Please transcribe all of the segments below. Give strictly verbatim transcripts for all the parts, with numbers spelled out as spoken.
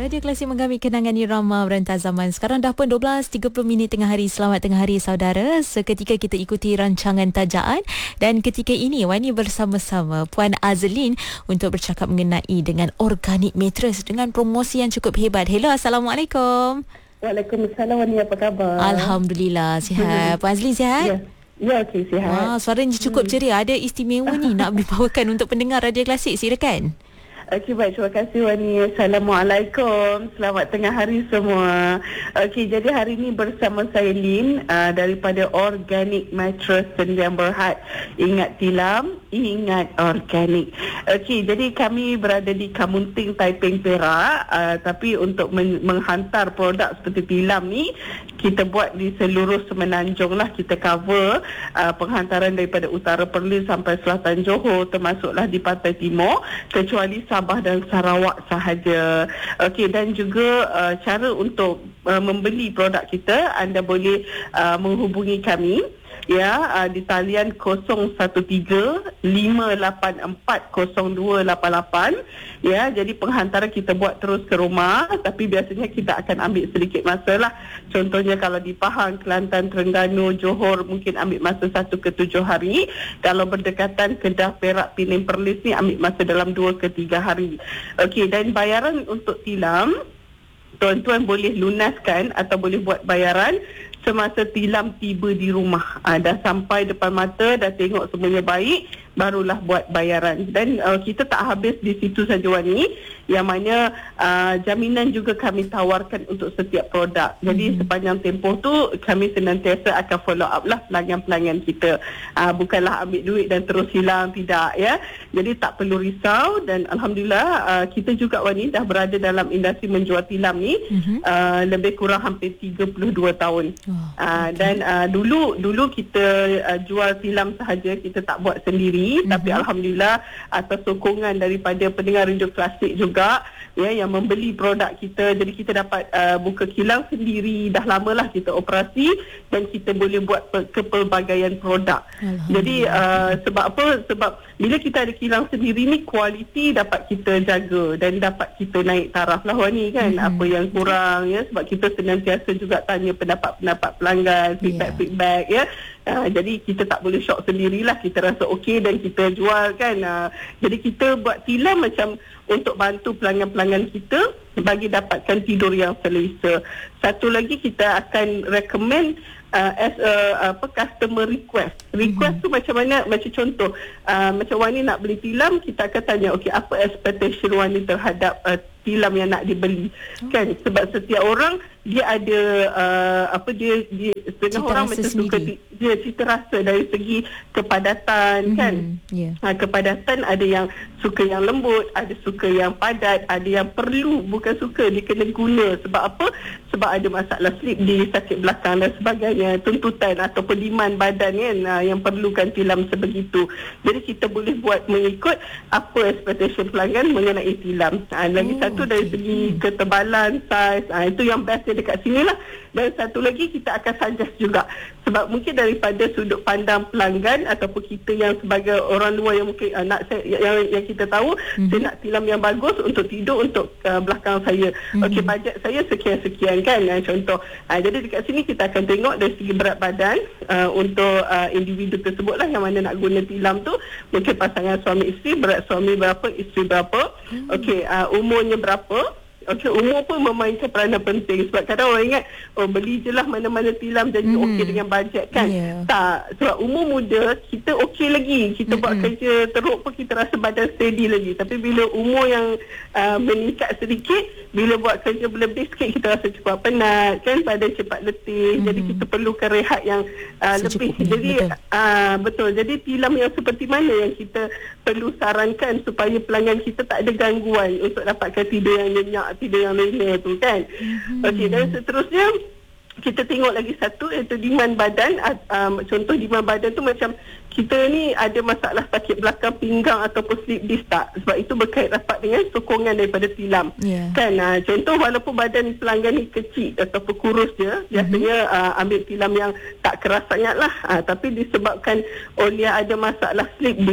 Radio Klasik menggami kenangan irama berantas zaman. Sekarang dah pun dua belas tiga puluh minit tengah hari. Selamat tengah hari saudara. Seketika kita ikuti rancangan tajaan dan ketika ini Wani bersama-sama Puan Azlin untuk bercakap mengenai dengan organic mattress dengan promosi yang cukup hebat. Hello, Assalamualaikum. Waalaikumsalam, Wani, apa khabar? Alhamdulillah, sihat. Puan Azlin sihat? Ya. Ya, okey, sihat. Wah, suaranya cukup ceria. Ada istimewa ni nak dibawakan untuk pendengar Radio Klasik. Silakan. Okey, baik. Terima kasih, Wani. Assalamualaikum. Selamat tengah hari semua. Okey, jadi hari ini bersama saya Lin uh, daripada Organic Mattress Sdn Bhd. Ingat tilam, ingat organik. Okey, jadi kami berada di Kamunting, Taiping, Perak. Uh, tapi untuk men- menghantar produk seperti tilam ni, kita buat di seluruh Semenanjung lah. Kita cover uh, penghantaran daripada utara Perlis sampai selatan Johor, termasuklah di Pantai Timur, kecuali Sabah dan Sarawak sahaja. Okey, dan juga uh, cara untuk uh, membeli produk kita, anda boleh uh, menghubungi kami ya uh, di talian kosong satu tiga lima lapan empat kosong dua lapan lapan ya. Jadi penghantaran kita buat terus ke rumah, tapi biasanya kita akan ambil sedikit masa lah. Contohnya kalau di Pahang, Kelantan, Terengganu, Johor mungkin ambil masa satu ke tujuh hari. Kalau berdekatan Kedah, Perak, Pening, Perlis ni ambil masa dalam dua ke tiga hari. Okey, dan bayaran untuk tilam tuan-tuan boleh lunaskan atau boleh buat bayaran semasa tilam tiba di rumah. Ah, dah sampai depan mata, dah tengok semuanya baik, barulah buat bayaran. Dan uh, kita tak habis di situ saja, Wani, yang mana uh, jaminan juga kami tawarkan untuk setiap produk. Jadi hmm. sepanjang tempoh tu kami senantiasa akan follow up lah pelanggan-pelanggan kita. Uh, bukanlah ambil duit dan terus hilang, tidak ya. Jadi tak perlu risau. Dan Alhamdulillah uh, kita juga, Wani, dah berada dalam industri menjual tilam ni hmm. uh, lebih kurang hampir tiga puluh dua tahun. Oh, uh, okay. Dan uh, dulu dulu kita uh, jual tilam sahaja, kita tak buat sendiri. Mm-hmm. Tapi Alhamdulillah atas sokongan daripada pendengar Radio Klasik juga ya, yang membeli produk kita, jadi kita dapat uh, buka kilang sendiri. Dah lamalah kita operasi dan kita boleh buat pe- kepelbagaian produk. Jadi uh, sebab apa? Sebab bila kita ada kilang sendiri ni, kualiti dapat kita jaga dan dapat kita naik taraf lah, Wani, kan. Mm-hmm. Apa yang kurang ya, sebab kita senantiasa juga tanya pendapat-pendapat pelanggan, feedback-feedback ya. Uh, jadi kita tak boleh shock sendirilah. Kita rasa okey dan kita jual, kan. Uh, jadi kita buat tilam macam untuk bantu pelanggan-pelanggan kita bagi dapatkan tidur yang selesa. Satu lagi, kita akan recommend uh, as a apa customer request. Request mm-hmm. tu macam mana? Macam contoh, uh, macam Wani nak beli tilam, kita akan tanya, okey, apa expectation Wani terhadap uh, tilam yang nak dibeli, oh. kan? Sebab setiap orang dia ada uh, apa dia dia setengah orang macam suka di, dia cita rasa dari segi kepadatan, mm-hmm. kan. Yeah. Ha, kepadatan ada yang suka yang lembut, ada suka yang padat, ada yang perlu, bukan suka, dia kena guna. Sebab apa? Sebab ada masalah slip disc, sakit belakang dan sebagainya, tuntutan ataupun demand badan, kan, ha, yang perlukan tilam sebegitu. Jadi kita boleh buat mengikut apa expectation pelanggan mengenai tilam. Ha, lagi oh, satu dari okay. segi ketebalan, saiz, ha, itu yang best dekat sini lah. Dan satu lagi, kita akan suggest juga, sebab mungkin daripada sudut pandang pelanggan ataupun kita yang sebagai orang luar yang mungkin uh, nak saya, yang, yang kita tahu, mm-hmm. saya nak tilam yang bagus untuk tidur untuk uh, belakang saya. Mm-hmm. Okey, bajet saya sekian-sekian, kan, uh, contoh. Uh, jadi dekat sini kita akan tengok dari segi berat badan uh, untuk uh, individu tersebut lah yang mana nak guna tilam tu. Mungkin pasangan suami isteri, berat suami berapa, isteri berapa. Mm-hmm. Okey, uh, umurnya berapa. Okey, umur pun memainkan peranan penting. Sebab kadang orang ingat, oh, beli je lah mana-mana tilam jadi mm. okey dengan bajet, kan. Yeah. Tak, sebab umur muda kita okey lagi, kita mm-hmm. buat kerja teruk pun kita rasa badan steady lagi. Tapi bila umur yang uh, meningkat sedikit, bila buat kerja berlebih sikit, kita rasa cepat penat, kan, badan cepat letih. Mm-hmm. Jadi kita perlukan rehat yang uh, lebih. Jadi betul. Uh, betul. Jadi tilam yang seperti mana yang kita perlu sarankan supaya pelanggan kita tak ada gangguan untuk dapatkan tidur yang nyenyak, tidur yang lena tu, kan. Mm-hmm. Okey, dan seterusnya kita tengok lagi satu, iaitu demand badan. Um, contoh demand badan tu macam kita ni ada masalah sakit belakang pinggang ataupun slip disc tak? Sebab itu berkait rapat dengan sokongan daripada tilam. Yeah. Kan? Uh, contoh walaupun badan pelanggan ni kecil ataupun kurus je, biasanya mm-hmm. uh, ambil tilam yang tak keras sangat lah. Uh, tapi disebabkan oleh ada masalah slip disc,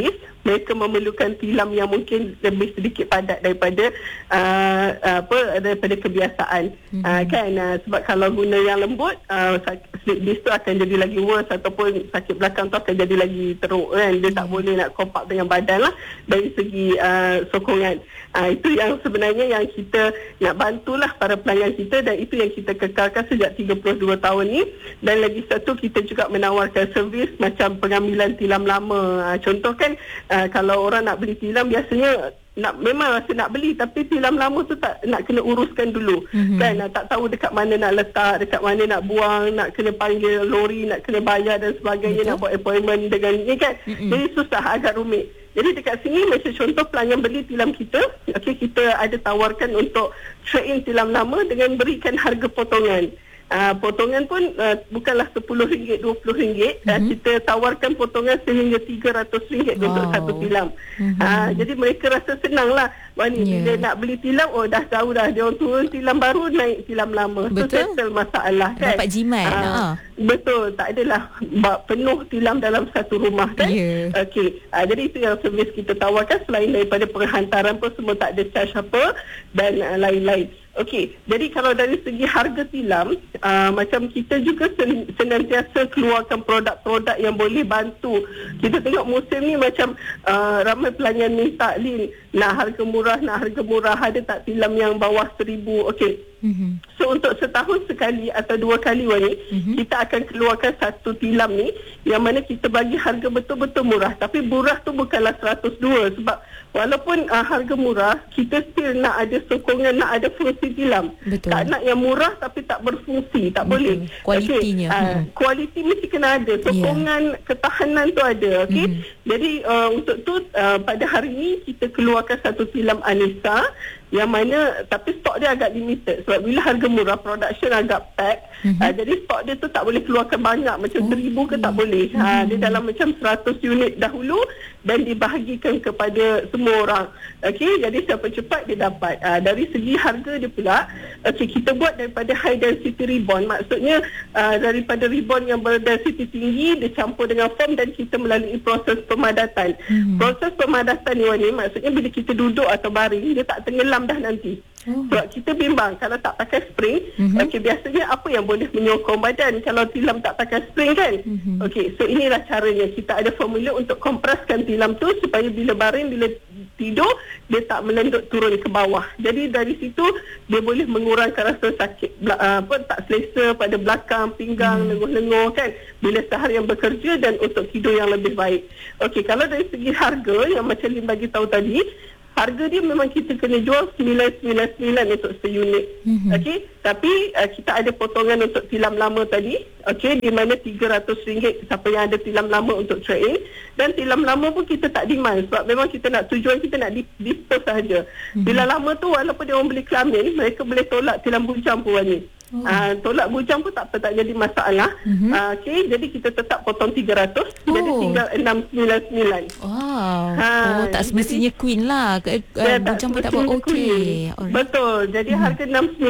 mereka memerlukan tilam yang mungkin lebih sedikit padat daripada uh, apa daripada kebiasaan. Mm-hmm. Uh, kan uh, sebab kalau guna yang lembut, uh, slip disc tu akan jadi lagi worse, ataupun sakit belakang tu akan jadi lagi teruk kan. Dia mm-hmm. tak boleh nak cope up dengan badan lah dari segi uh, sokongan. Uh, itu yang sebenarnya yang kita nak bantulah para pelanggan kita, dan itu yang kita kekalkan sejak tiga puluh dua tahun ni. Dan lagi satu, kita juga menawarkan servis macam pengambilan tilam lama. Uh, contoh kan, uh, kalau orang nak beli tilam biasanya nak memang rasa nak beli, tapi tilam lama tu tak nak kena uruskan dulu. Mm-hmm. Kan uh, tak tahu dekat mana nak letak, dekat mana nak buang, nak kena panggil lori, nak kena bayar dan sebagainya. Betul. Nak buat appointment dengan ni kan. Mm-hmm. Jadi susah, agak rumit. Jadi dekat sini macam contoh pelanggan beli tilam kita, okey, kita ada tawarkan untuk trade in tilam lama dengan berikan harga potongan. Uh, potongan pun uh, bukanlah sepuluh ringgit, dua puluh ringgit. Mm-hmm. Uh, kita tawarkan potongan sehingga tiga ratus ringgit wow. untuk satu tilam. Mm-hmm. Uh, jadi mereka rasa senang lah. Wani, yeah. bila nak beli tilam, oh dah tahu dah. Dia orang turun tilam baru, naik tilam lama. Betul. So settle masalah kan. Dapat jimat. Uh, nah. Betul. Tak adalah penuh tilam dalam satu rumah kan. Yeah. Okey. Uh, jadi itu yang servis kita tawarkan. Selain daripada penghantaran pun semua tak ada charge apa. Dan uh, lain-lain. Okey, jadi kalau dari segi harga tilam, uh, macam kita juga sen- senantiasa keluarkan produk-produk yang boleh bantu. Kita tengok musim ni macam uh, ramai pelanggan minta, Lin, nak harga murah, nak harga murah, ada tak tilam yang bawah seribu? Okey. Mm-hmm. So untuk setahun sekali atau dua kali Wani, mm-hmm. kita akan keluarkan satu tilam ni yang mana kita bagi harga betul-betul murah. Tapi murah tu bukanlah seratus dua, sebab walaupun uh, harga murah, kita still nak ada sokongan, nak ada fungsi tilam. Betul. Tak nak yang murah tapi tak berfungsi, tak Betul. boleh. Kualitinya. Okay. Uh, kualiti mesti kena ada, sokongan, yeah. ketahanan tu ada. Okay? Mm-hmm. Jadi uh, untuk tu uh, pada hari ni kita keluarkan satu tilam Anissa yang mana tapi stok dia agak limited, sebab bila harga murah production agak pack. Mm-hmm. uh, jadi stok dia tu tak boleh keluarkan banyak macam oh. seribu ke tak boleh. Mm-hmm. uh, dia dalam macam seratus unit dahulu dan dibahagikan kepada semua orang. Okey, jadi siapa cepat dia dapat. uh, dari segi harga dia pula, okey, kita buat daripada high density ribbon. Maksudnya uh, daripada ribbon yang berdensity tinggi dicampur dengan foam dan kita melalui proses pemadatan. Mm-hmm. Proses pemadatan ni Wani, maksudnya bila kita duduk atau baring dia tak tenggelam dah nanti. Oh. Sebab kita bimbang kalau tak pakai spring. Mm-hmm. Okey, biasanya apa yang boleh menyokong badan kalau tilam tak pakai spring kan. Mm-hmm. Okey, so inilah caranya. Kita ada formula untuk kompreskan tilam tu supaya bila baring, bila tidur dia tak melendut turun ke bawah. Jadi dari situ dia boleh mengurangkan rasa sakit apa tak selesa pada belakang pinggang, mm-hmm. lenguh-lenguh kan bila seharian bekerja, dan untuk tidur yang lebih baik. Okey, kalau dari segi harga yang macam Lim bagi tahu tadi, harga dia memang kita kena jual sembilan sembilan sembilan untuk seunit. Mm-hmm. Okey, tapi uh, kita ada potongan untuk tilam lama tadi. Okey, di mana tiga ratus ringgit siapa yang ada tilam lama untuk trade in, dan tilam lama pun kita tak demand sebab memang kita nak tujuan kita nak dispose saja. Mm-hmm. Bila lama tu walaupun dia orang beli kelamin, mereka boleh tolak tilam bujang pun ni. Oh. Uh, tolak bujang pun tak apa, tak jadi masalah. Mm-hmm. uh, Okey, jadi kita tetap potong tiga ratus. Oh. Jadi tinggal enam sembilan sembilan. Wow. ha, Oh, tak semestinya jadi, queen lah. uh, Bujang pun tak apa. Okey. Betul. Jadi mm-hmm. harga enam sembilan